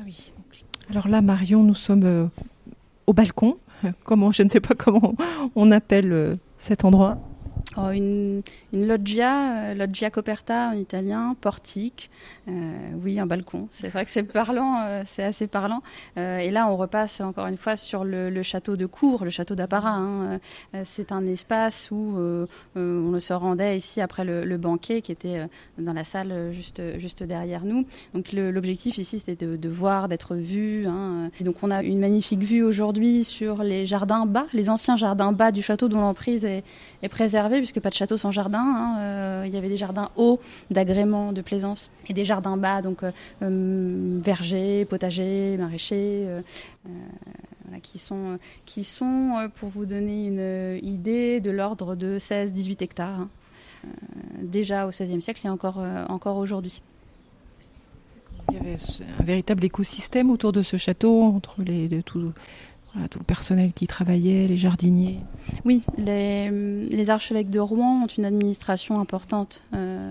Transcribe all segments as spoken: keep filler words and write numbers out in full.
oui. Alors là, Marion, nous sommes euh, au balcon. Comment, je ne sais pas comment on appelle euh, cet endroit. Oh, une, une loggia, euh, loggia coperta en italien, portique, euh, oui, un balcon. C'est vrai que c'est parlant, euh, c'est assez parlant. Euh, et là, on repasse encore une fois sur le, le château de Cours, le château d'Apparat. Hein. Euh, c'est un espace où euh, euh, on se rendait ici après le, le banquet qui était euh, dans la salle juste, juste derrière nous. Donc le, l'objectif ici, c'était de, de voir, d'être vu. Hein. Et donc on a une magnifique vue aujourd'hui sur les jardins bas, les anciens jardins bas du château dont l'emprise est, est préservée, puisque pas de château sans jardin. Hein. Euh, il y avait des jardins hauts d'agrément, de plaisance, et des jardins bas, donc euh, euh, vergers, potagers, maraîchers, euh, euh, voilà, qui sont, qui sont euh, pour vous donner une idée, de l'ordre de seize à dix-huit hectares, hein. euh, déjà au seizième siècle et encore, euh, encore aujourd'hui. Il y avait un véritable écosystème autour de ce château, entre les, de tout, voilà, tout le personnel qui travaillait, les jardiniers. Oui, les, les archevêques de Rouen ont une administration importante euh,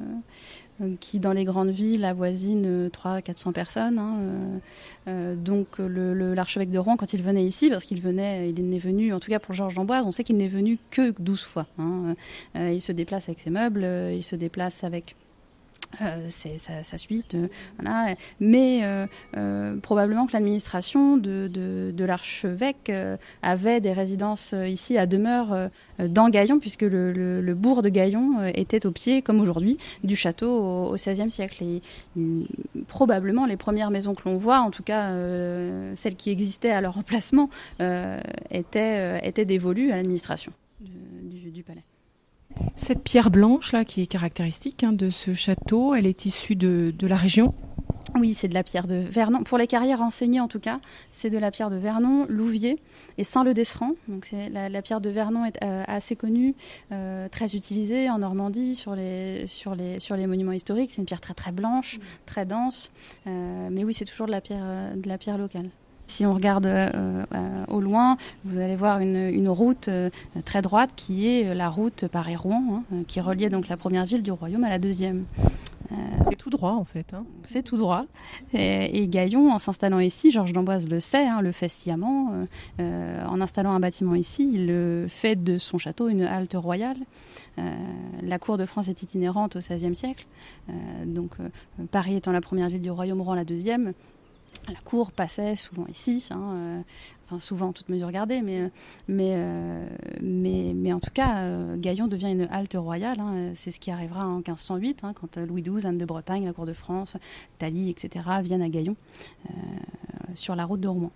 qui, dans les grandes villes, avoisine trois cents à quatre cents personnes. Hein, euh, euh, donc le, le, l'archevêque de Rouen, quand il venait ici, parce qu'il venait, il n'est venu, en tout cas pour Georges d'Amboise, on sait qu'il n'est venu que douze fois. Hein, euh, il se déplace avec ses meubles, il se déplace avec... Euh, c'est sa, sa suite, euh, voilà. Mais euh, euh, probablement que l'administration de, de, de l'archevêque euh, avait des résidences euh, ici à demeure euh, dans Gaillon, puisque le, le, le bourg de Gaillon euh, était au pied, comme aujourd'hui, du château au, au seizième siècle. Et, et, probablement les premières maisons que l'on voit, en tout cas euh, celles qui existaient à leur emplacement, euh, étaient, euh, étaient dévolues à l'administration du, du, du palais. Cette pierre blanche là, qui est caractéristique hein, de ce château, elle est issue de, de la région ? Oui, c'est de la pierre de Vernon. Pour les carrières enseignées, en tout cas, c'est de la pierre de Vernon, Louviers et Saint-Leu-d'Esserand. Donc, c'est la, la pierre de Vernon est euh, assez connue, euh, très utilisée en Normandie sur les, sur les, sur les monuments historiques. C'est une pierre très très blanche, très dense. Euh, mais oui, c'est toujours de la pierre, de la pierre locale. Si on regarde euh, euh, au loin, vous allez voir une, une route euh, très droite qui est la route Paris-Rouen, hein, qui reliait donc la première ville du royaume à la deuxième. Euh, c'est tout droit en fait. Hein. C'est tout droit. Et, et Gaillon, en s'installant ici, Georges d'Amboise le sait, hein, le fait sciemment, euh, euh, en installant un bâtiment ici, il euh, fait de son château une halte royale. Euh, la cour de France est itinérante au seizième siècle. Euh, donc euh, Paris étant la première ville du royaume, Rouen la deuxième. La cour passait souvent ici, hein, euh, enfin souvent toute mesure gardée, mais, mais, euh, mais, mais en tout cas, euh, Gaillon devient une halte royale. Hein, c'est ce qui arrivera en quinze cent huit, hein, quand Louis douze, Anne de Bretagne, la cour de France, Thalie, et cetera viennent à Gaillon euh, sur la route de Rouen.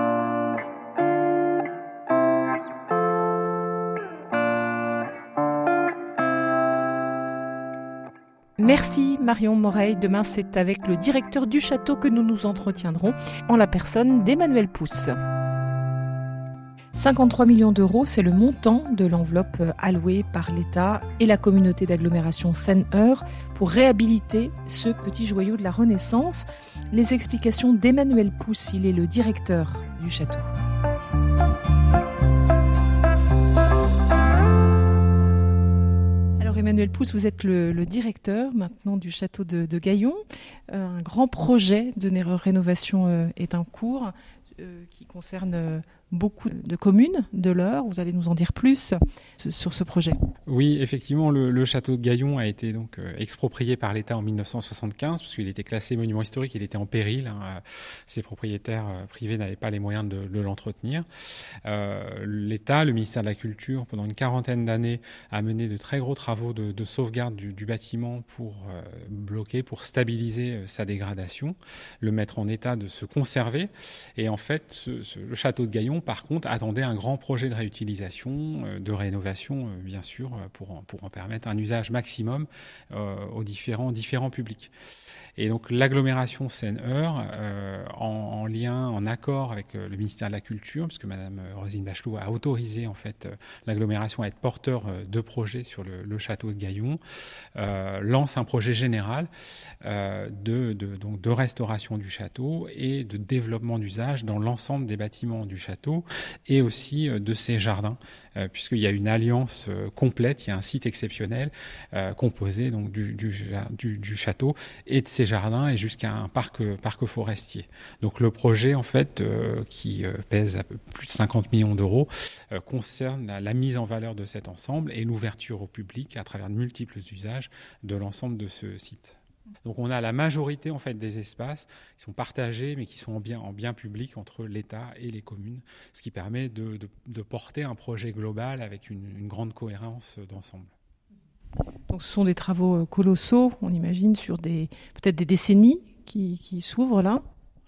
Merci Marion Moreille. Demain, c'est avec le directeur du château que nous nous entretiendrons, en la personne d'Emmanuel Pousse. cinquante-trois millions d'euros, c'est le montant de l'enveloppe allouée par l'État et la communauté d'agglomération Seine-Eure pour réhabiliter ce petit joyau de la Renaissance. Les explications d'Emmanuel Pousse, il est le directeur du château. Emmanuel Pousse, vous êtes le, le directeur maintenant du château de, de Gaillon. Euh, un grand projet de rénovation euh, est en cours euh, qui concerne euh, beaucoup de communes de l'Eure. Vous allez nous en dire plus sur ce projet. Oui, effectivement, le, le château de Gaillon a été donc euh, exproprié par l'État en mille neuf cent soixante-quinze parce qu'il était classé monument historique, il était en péril. Hein, ses propriétaires euh, privés n'avaient pas les moyens de, de l'entretenir. Euh, L'État, le ministère de la Culture, pendant une quarantaine d'années, a mené de très gros travaux de, de sauvegarde du, du bâtiment pour euh, bloquer, pour stabiliser euh, sa dégradation, le mettre en état de se conserver. Et en fait, ce, ce, le château de Gaillon, par contre, attendait un grand projet de réutilisation, euh, de rénovation, euh, bien sûr, euh, pour, en, pour en permettre un usage maximum euh, aux différents, différents publics. Et donc l'agglomération Seine-Eure, euh, en, en lien, en accord avec euh, le ministère de la Culture, puisque Madame Roselyne Bachelot a autorisé en fait euh, l'agglomération à être porteur euh, de projets sur le, le château de Gaillon, euh, lance un projet général euh, de, de, donc de restauration du château et de développement d'usage dans l'ensemble des bâtiments du château. château et aussi euh, de ses jardins, euh, puisqu'il y a une alliance euh, complète, il y a un site exceptionnel euh, composé donc du, du, du, du château et de ses jardins et jusqu'à un parc, parc forestier. Donc le projet en fait euh, qui euh, pèse à peu plus de cinquante millions d'euros euh, concerne la, la mise en valeur de cet ensemble et l'ouverture au public à travers de multiples usages de l'ensemble de ce site. Donc on a la majorité en fait des espaces qui sont partagés mais qui sont en bien, en bien public entre l'État et les communes, ce qui permet de, de, de porter un projet global avec une, une grande cohérence d'ensemble. Donc ce sont des travaux colossaux, on imagine, sur des, peut-être des décennies qui, qui s'ouvrent là.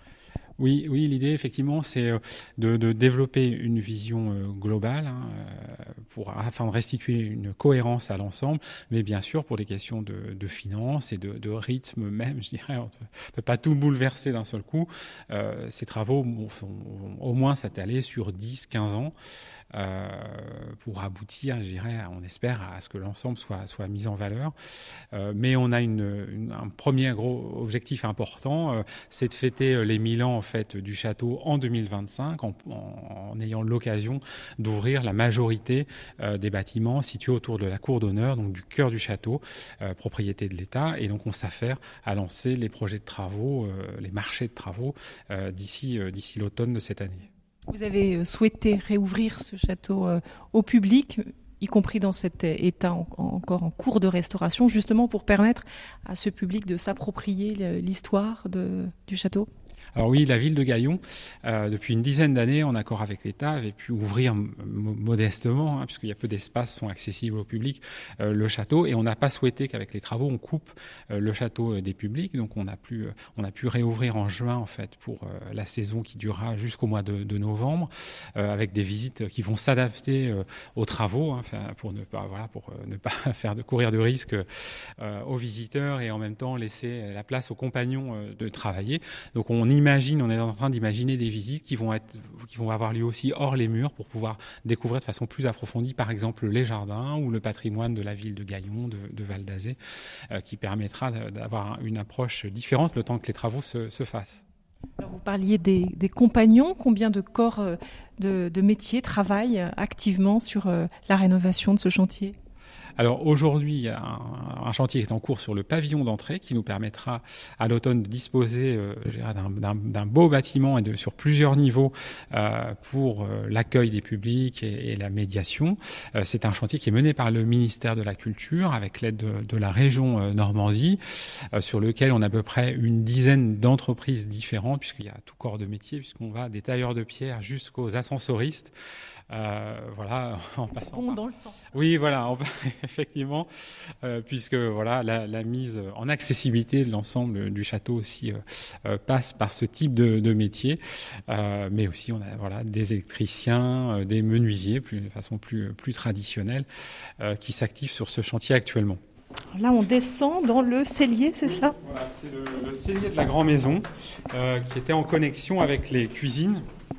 Oui, oui, l'idée effectivement, c'est de, de développer une vision euh, globale hein, pour afin de restituer une cohérence à l'ensemble, mais bien sûr pour des questions de, de finances et de, de rythme même, je dirais, on ne peut pas tout bouleverser d'un seul coup. Euh, ces travaux vont, vont au moins s'étaler sur dix, quinze ans. Euh, pour aboutir, je dirais, on espère à ce que l'ensemble soit, soit mis en valeur. Euh, mais on a une, une, un premier gros objectif important, euh, c'est de fêter les mille ans en fait du château en deux mille vingt-cinq, en, en, en ayant l'occasion d'ouvrir la majorité euh, des bâtiments situés autour de la cour d'honneur, donc du cœur du château, euh, propriété de l'État. Et donc on s'affaire à lancer les projets de travaux, euh, les marchés de travaux euh, d'ici, euh, d'ici l'automne de cette année. Vous avez souhaité réouvrir ce château euh, au public, y compris dans cet état en, encore en cours de restauration, justement pour permettre à ce public de s'approprier l'histoire de, du château? Alors oui, la ville de Gaillon, euh, depuis une dizaine d'années, en accord avec l'État, avait pu ouvrir m- modestement, hein, puisqu'il y a peu d'espaces sont accessibles au public, euh, le château. Et on n'a pas souhaité qu'avec les travaux, on coupe euh, le château des publics. Donc on a pu, euh, on a pu réouvrir en juin, en fait, pour euh, la saison qui durera jusqu'au mois de, de novembre, euh, avec des visites qui vont s'adapter euh, aux travaux, hein, pour ne pas, voilà, pour euh, ne pas faire de courir de risques euh, aux visiteurs et en même temps laisser la place aux compagnons euh, de travailler. Donc on imagine, on est en train d'imaginer des visites qui vont être, qui vont avoir lieu aussi hors les murs pour pouvoir découvrir de façon plus approfondie, par exemple, les jardins ou le patrimoine de la ville de Gaillon, de, de Val d'Azay, euh, qui permettra d'avoir une approche différente le temps que les travaux se, se fassent. Alors vous parliez des, des compagnons. Combien de corps de, de métiers travaillent activement sur la rénovation de ce chantier ? Alors aujourd'hui, il y a un, un chantier qui est en cours sur le pavillon d'entrée qui nous permettra à l'automne de disposer euh, d'un, d'un beau bâtiment et de, sur plusieurs niveaux euh, pour euh, l'accueil des publics et, et la médiation. Euh, c'est un chantier qui est mené par le ministère de la Culture avec l'aide de, de la région euh, Normandie, euh, sur lequel on a à peu près une dizaine d'entreprises différentes, puisqu'il y a tout corps de métier, puisqu'on va des tailleurs de pierre jusqu'aux ascensoristes. Euh, voilà, en passant. Bon par... dans le temps. Oui, voilà, en... effectivement, euh, puisque voilà, la, la mise en accessibilité de l'ensemble du château aussi euh, euh, passe par ce type de, de métier, euh, mais aussi on a voilà des électriciens, euh, des menuisiers, plus, de façon plus plus traditionnelle, euh, qui s'activent sur ce chantier actuellement. Là, on descend dans le cellier, c'est oui, ça ? Voilà, c'est le, le cellier de la Grand Maison, euh, qui était en connexion avec les cuisines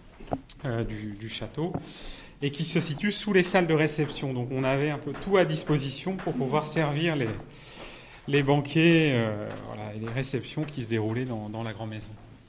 euh, du, du château, et qui se situe sous les salles de réception. Donc on avait un peu tout à disposition pour pouvoir servir les, les banquets euh, voilà, et les réceptions qui se déroulaient dans, dans la Grand Maison.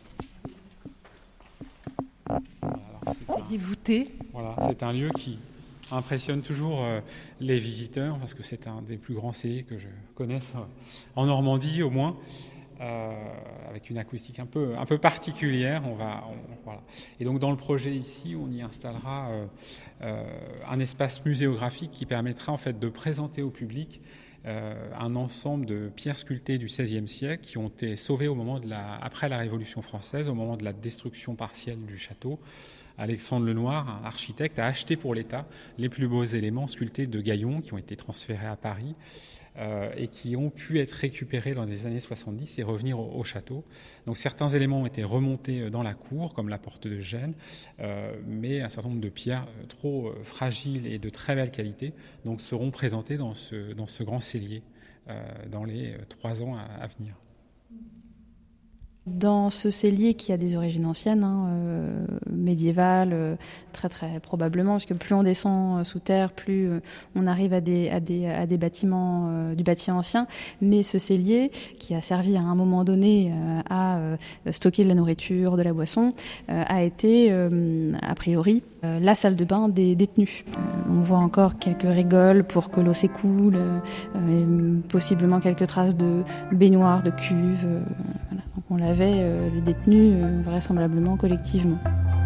Voilà, c'est voûté. Voilà, c'est un lieu qui impressionne toujours euh, les visiteurs, parce que c'est un des plus grands celliers que je connaisse euh, en Normandie au moins. Euh, avec une acoustique un peu, un peu particulière. On va, on, voilà. Et donc dans le projet ici, on y installera euh, euh, un espace muséographique qui permettra en fait de présenter au public euh, un ensemble de pierres sculptées du seizième siècle qui ont été sauvées au moment de la, après la Révolution française, au moment de la destruction partielle du château. Alexandre Lenoir, un architecte, a acheté pour l'État les plus beaux éléments sculptés de Gaillon qui ont été transférés à Paris. Euh, et qui ont pu être récupérés dans les années soixante-dix et revenir au, au château. Donc certains éléments ont été remontés dans la cour, comme la porte de Gênes, euh, mais un certain nombre de pierres euh, trop euh, fragiles et de très belle qualité donc, seront présentées dans ce, dans ce grand cellier euh, dans les euh, trois ans à, à venir. Dans ce cellier qui a des origines anciennes, hein, euh, médiévales, euh, très très probablement, parce que plus on descend euh, sous terre, plus euh, on arrive à des, à des, à des bâtiments euh, du bâti ancien. Mais ce cellier, qui a servi à un moment donné euh, à euh, stocker de la nourriture, de la boisson, euh, a été euh, a priori euh, la salle de bain des détenus. Euh, on voit encore quelques rigoles pour que l'eau s'écoule, euh, euh, possiblement quelques traces de baignoire, de cuve. Euh, voilà. Donc on lavait euh, les détenus euh, vraisemblablement collectivement.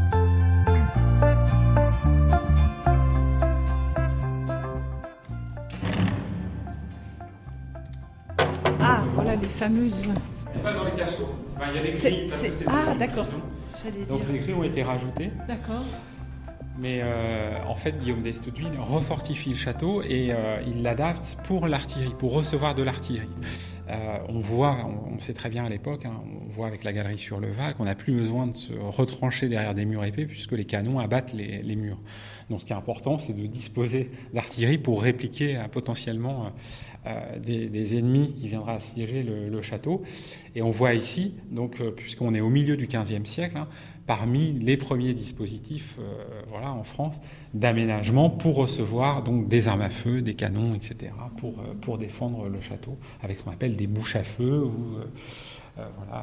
Ah, voilà les fameuses. Pas dans les cachots. Enfin, il y a des C'est- grilles. parce c'est- que c'est Ah, des d'accord. prisons. J'allais Donc dire. les grilles ont été rajoutées. D'accord. Mais euh, en fait, Guillaume d'Estouteville refortifie le château et euh, il l'adapte pour l'artillerie, pour recevoir de l'artillerie. Euh, on voit, on, on sait très bien à l'époque, hein, on voit avec la galerie sur le Val qu'on n'a plus besoin de se retrancher derrière des murs épais puisque les canons abattent les, les murs. Donc ce qui est important, c'est de disposer d'artillerie pour répliquer euh, potentiellement euh, des, des ennemis qui viendraient assiéger le, le château. Et on voit ici, donc euh, puisqu'on est au milieu du quinzième siècle, hein, parmi les premiers dispositifs euh, voilà, en France d'aménagement pour recevoir donc, des armes à feu, des canons, et cetera, pour, euh, pour défendre le château, avec ce qu'on appelle des bouches à feu, ou, euh, euh, voilà,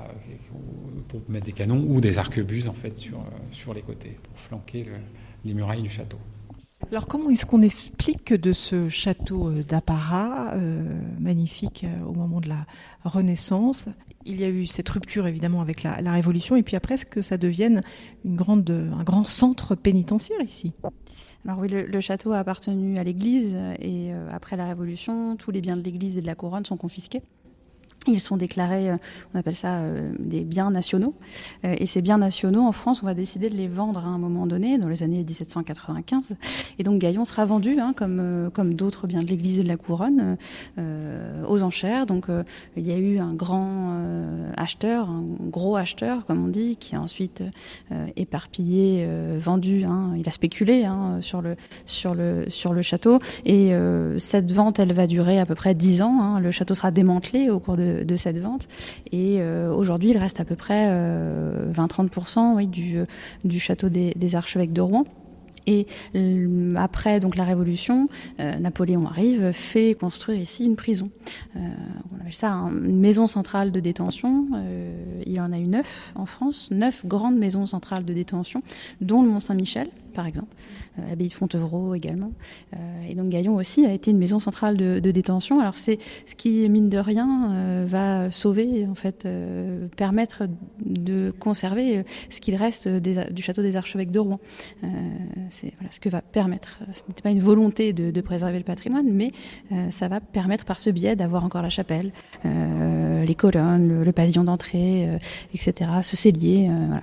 pour mettre des canons, ou des arquebuses en fait, sur, euh, sur les côtés, pour flanquer le, les murailles du château. Alors comment est-ce qu'on explique de ce château d'Apparat, euh, magnifique euh, au moment de la Renaissance, il y a eu cette rupture évidemment avec la, la Révolution et puis après que ça devienne une grande, un grand centre pénitentiaire ici? Alors oui, le, le château a appartenu à l'Église et euh, après la Révolution, tous les biens de l'Église et de la couronne sont confisqués. Ils sont déclarés, on appelle ça euh, des biens nationaux. Euh, et ces biens nationaux, en France, on va décider de les vendre à un moment donné, dans les années dix-sept cent quatre-vingt-quinze. Et donc Gaillon sera vendu, hein, comme, euh, comme d'autres biens de l'Église et de la Couronne, euh, aux enchères. Donc euh, il y a eu un grand euh, acheteur, un gros acheteur, comme on dit, qui a ensuite euh, éparpillé, euh, vendu. Hein, il a spéculé hein, sur, le, sur, le, sur le château. Et euh, cette vente, elle va durer à peu près dix ans. Hein. Le château sera démantelé au cours de de cette vente et euh, aujourd'hui il reste à peu près euh, vingt à trente pour cent oui, du, du château des, des archevêques de Rouen. Et euh, après donc la Révolution, euh, Napoléon arrive, fait construire ici une prison. Euh, on appelle ça une maison centrale de détention. Euh, il en a eu neuf en France, neuf grandes maisons centrales de détention, dont le Mont-Saint-Michel, par exemple, euh, l'abbaye de Fontevraud également. Euh, et donc Gaillon aussi a été une maison centrale de, de détention. Alors c'est ce qui, mine de rien, euh, va sauver, en fait, euh, permettre de conserver ce qu'il reste des, du château des archevêques de Rouen. Euh, c'est voilà, ce que va permettre. Ce n'était pas une volonté de, de préserver le patrimoine, mais euh, ça va permettre par ce biais d'avoir encore la chapelle, euh, les colonnes, le, le pavillon d'entrée, euh, et cetera, ce cellier. Euh, voilà.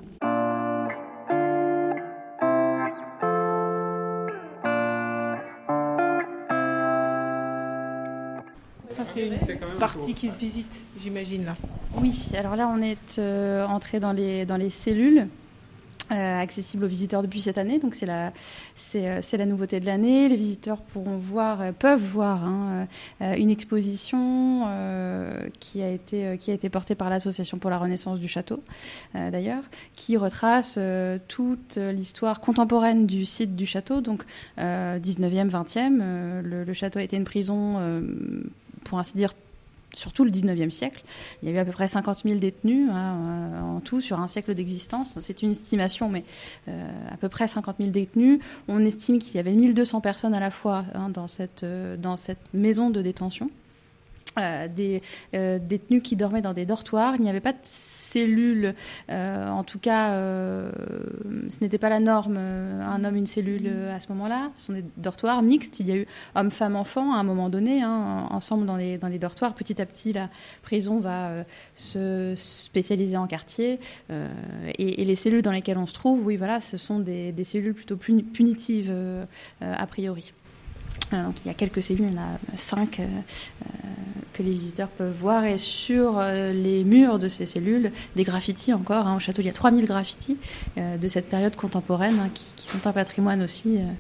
Ça, c'est une c'est partie qui se visite, j'imagine, là. Oui, alors là, on est euh, entré dans les, dans les cellules. Euh, accessible aux visiteurs depuis cette année, donc c'est la, c'est, euh, c'est la nouveauté de l'année. Les visiteurs pourront voir, euh, peuvent voir hein, euh, une exposition euh, qui a été euh, qui a été portée par l'Association pour la Renaissance du Château, euh, d'ailleurs, qui retrace euh, toute l'histoire contemporaine du site du château, donc euh, dix-neuvième, vingtième. Euh, le, le château a été une prison, euh, pour ainsi dire, surtout le dix-neuvième siècle. Il y a eu à peu près cinquante mille détenus hein, en tout sur un siècle d'existence. C'est une estimation, mais euh, à peu près cinquante mille détenus. On estime qu'il y avait mille deux cents personnes à la fois hein, dans, cette, euh, dans cette maison de détention. Euh, des euh, détenus qui dormaient dans des dortoirs. Il n'y avait pas de cellules, euh, en tout cas, euh, ce n'était pas la norme, euh, un homme, une cellule euh, à ce moment-là. Ce sont des dortoirs mixtes. Il y a eu hommes, femmes, enfants à un moment donné, hein, ensemble dans les, dans les dortoirs. Petit à petit, la prison va euh, se spécialiser en quartier. Euh, et, et les cellules dans lesquelles on se trouve, oui, voilà, ce sont des, des cellules plutôt punitives, euh, euh, a priori. Donc, il y a quelques cellules, il y en a cinq euh, que les visiteurs peuvent voir. Et sur euh, les murs de ces cellules, des graffitis encore. Hein, au château, il y a trois mille graffitis euh, de cette période contemporaine hein, qui, qui sont un patrimoine aussi euh,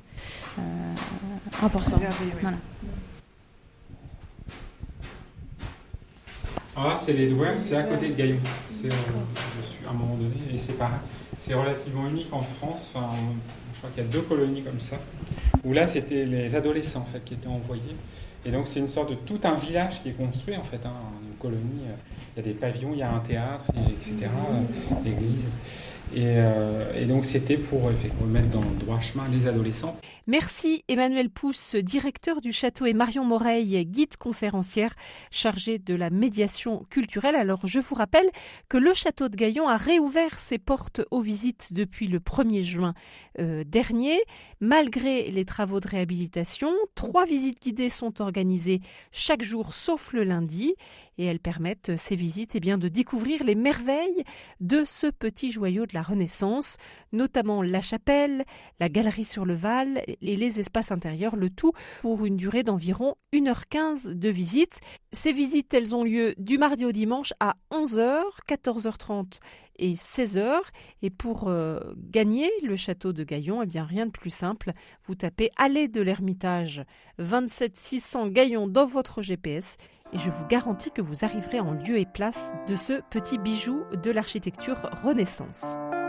euh, important. Réservé, oui. Voilà. Alors là, c'est les Douaires, c'est à côté de Gaillon. C'est euh, dessus, à un moment donné, et c'est pareil. C'est relativement unique en France. Enfin, on, je crois qu'il y a deux colonies comme ça. Où là, c'était les adolescents en fait qui étaient envoyés. Et donc, c'est une sorte de tout un village qui est construit en fait, hein, une colonie. Il y a des pavillons, il y a un théâtre, et cetera. L'église. Et, euh, et donc, c'était pour effectivement mettre dans le droit chemin les adolescents. Merci Emmanuel Pousse, directeur du château, et Marion Moreille, guide conférencière chargée de la médiation culturelle. Alors, je vous rappelle que le château de Gaillon a réouvert ses portes aux visites depuis le premier juin euh, dernier. Malgré les travaux de réhabilitation, trois visites guidées sont organisées chaque jour sauf le lundi. Et elles permettent, ces visites, eh bien, de découvrir les merveilles de ce petit joyau de la Renaissance, notamment la chapelle, la galerie sur le Val et les espaces intérieurs, le tout pour une durée d'environ une heure quinze de visite. Ces visites, elles ont lieu du mardi au dimanche à onze heures, quatorze heures trente et seize heures. Et pour euh, gagner le château de Gaillon, eh bien, rien de plus simple. Vous tapez Allée de l'Ermitage vingt-sept six cents Gaillon dans votre G P S et je vous garantis que vous arriverez en lieu et place de ce petit bijou de l'architecture Renaissance.